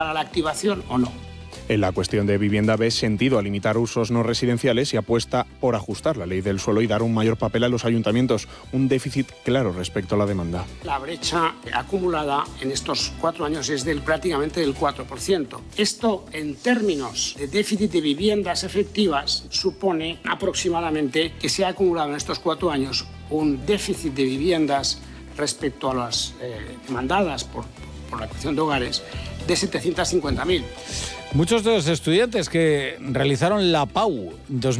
para la activación o no. En la cuestión de vivienda ve sentido a limitar usos no residenciales y apuesta por ajustar la ley del suelo y dar un mayor papel a los ayuntamientos, un déficit claro respecto a la demanda. La brecha acumulada en estos 4 años es prácticamente del 4%. Esto, en términos de déficit de viviendas efectivas, supone aproximadamente que se ha acumulado en estos 4 años un déficit de viviendas respecto a las demandadas por la creación de hogares de 750.000. Muchos de los estudiantes que realizaron la PAU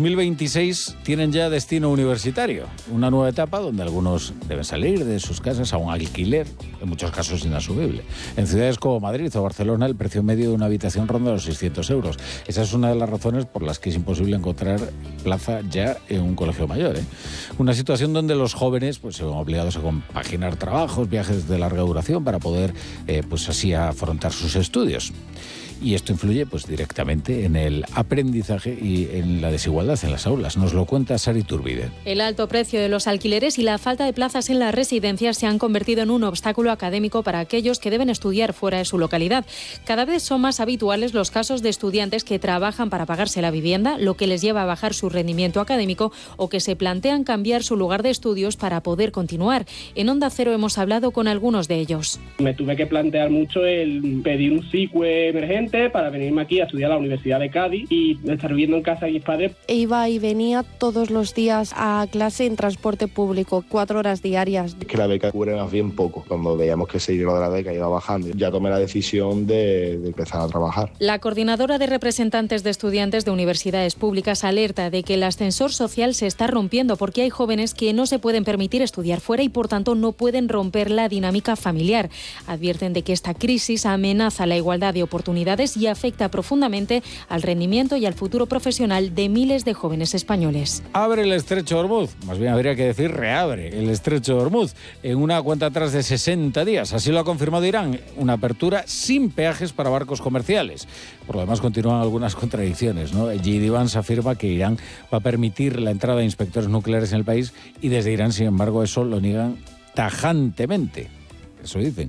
2026 tienen ya destino universitario. Una nueva etapa donde algunos deben salir de sus casas a un alquiler, en muchos casos inasumible. En ciudades como Madrid o Barcelona, el precio medio de una habitación ronda los 600 euros. Esa es una de las razones por las que es imposible encontrar plaza ya en un colegio mayor, ¿eh? Una situación donde los jóvenes pues, se ven obligados a compaginar trabajos, viajes de larga duración para poder pues así afrontar sus estudios. Y esto influye pues directamente en el aprendizaje y en la desigualdad en las aulas. Nos lo cuenta Sara Iturbide. El alto precio de los alquileres y la falta de plazas en las residencias se han convertido en un obstáculo académico para aquellos que deben estudiar fuera de su localidad. Cada vez son más habituales los casos de estudiantes que trabajan para pagarse la vivienda, lo que les lleva a bajar su rendimiento académico o que se plantean cambiar su lugar de estudios para poder continuar. En Onda Cero hemos hablado con algunos de ellos. Me tuve que plantear mucho el pedir un SICUE emergente para venirme aquí a estudiar a la Universidad de Cádiz y estar viviendo en casa de mis padres. Iba y venía todos los días a clase en transporte público, 4 horas diarias. Es que la beca cubre más bien poco. Cuando veíamos que ese dinero de la beca iba bajando, ya tomé la decisión de empezar a trabajar. La coordinadora de representantes de estudiantes de universidades públicas alerta de que el ascensor social se está rompiendo porque hay jóvenes que no se pueden permitir estudiar fuera y por tanto no pueden romper la dinámica familiar. Advierten de que esta crisis amenaza la igualdad de oportunidades y afecta profundamente al rendimiento y al futuro profesional de miles de jóvenes españoles. Abre el estrecho de Hormuz, más bien habría que decir reabre el estrecho de Hormuz en una cuenta atrás de 60 días. Así lo ha confirmado Irán, una apertura sin peajes para barcos comerciales. Por lo demás continúan algunas contradicciones, ¿no? J.D. Vance afirma que Irán va a permitir la entrada de inspectores nucleares en el país y desde Irán, sin embargo, eso lo niegan tajantemente. Eso dicen.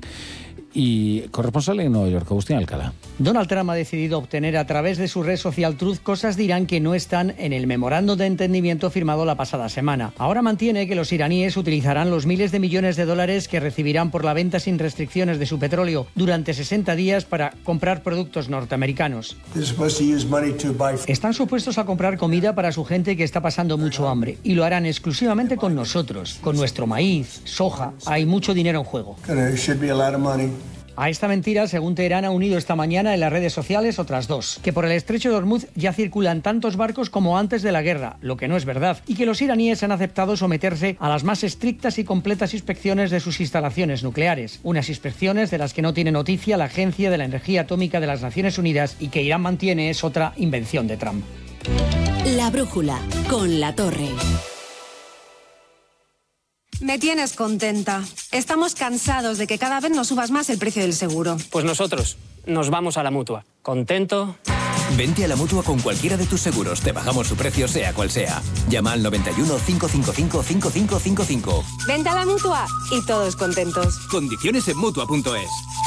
Y corresponsal en Nueva York, Agustín Alcalá. Donald Trump ha decidido obtener a través de su red social Truth cosas de Irán que no están en el memorándum de entendimiento firmado la pasada semana. Ahora mantiene que los iraníes utilizarán los miles de millones de dólares que recibirán por la venta sin restricciones de su petróleo durante 60 días para comprar productos norteamericanos. Están supuestos a comprar comida para su gente que está pasando mucho hambre y lo harán exclusivamente con nosotros, con nuestro maíz, soja. Hay mucho dinero en juego. A esta mentira, según Teherán, ha unido esta mañana en las redes sociales otras dos. Que por el estrecho de Hormuz ya circulan tantos barcos como antes de la guerra, lo que no es verdad. Y que los iraníes han aceptado someterse a las más estrictas y completas inspecciones de sus instalaciones nucleares. Unas inspecciones de las que no tiene noticia la Agencia de la Energía Atómica de las Naciones Unidas y que Irán mantiene es otra invención de Trump. La brújula, con La Torre. Me tienes contenta. Estamos cansados de que cada vez nos subas más el precio del seguro. Pues nosotros nos vamos a la Mutua. ¿Contento? Vente a la Mutua con cualquiera de tus seguros. Te bajamos su precio sea cual sea. Llama al 91 555 5555. Vente a la Mutua y todos contentos. Condiciones en Mutua.es.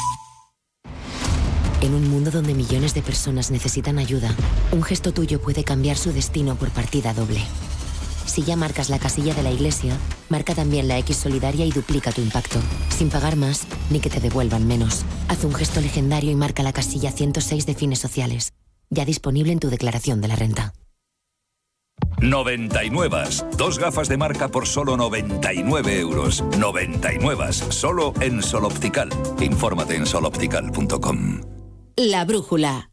En un mundo donde millones de personas necesitan ayuda, un gesto tuyo puede cambiar su destino por partida doble. Si ya marcas la casilla de la Iglesia, marca también la X solidaria y duplica tu impacto, sin pagar más ni que te devuelvan menos. Haz un gesto legendario y marca la casilla 106 de Fines Sociales, ya disponible en tu declaración de la renta. 99. 2 gafas de marca por solo 99 euros. 99. Solo en Sol Optical. Infórmate en soloptical.com. La brújula.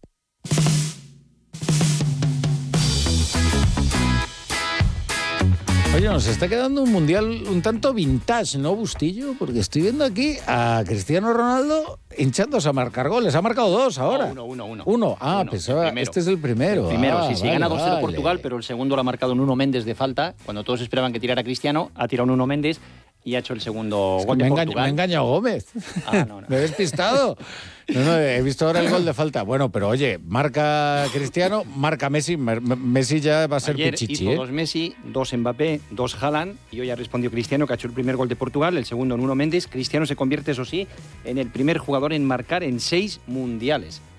Oye, nos está quedando un mundial un tanto vintage, ¿no, Bustillo? Porque estoy viendo aquí a Cristiano Ronaldo hinchándose a marcar goles. Ha marcado 2 ahora. Uno. Ah, pensaba, este es el primero. El primero, sí, vale, gana 2-0 vale. Portugal, pero el segundo lo ha marcado un Nuno Méndez de falta. Cuando todos esperaban que tirara Cristiano, ha tirado Nuno Méndez y ha hecho el segundo gol de Portugal. Me ha engañado Gómez. No. Me he despistado. No, he visto ahora el gol de falta. Bueno, pero oye, marca Cristiano, marca Messi. Messi ya va a ser Ayer pichichi, hizo 2 Messi, 2 Mbappé, 2 Haaland y hoy ha respondido Cristiano, que ha hecho el primer gol de Portugal, el segundo Nuno Méndez. Cristiano se convierte, eso sí, en el primer jugador en marcar en 6 mundiales.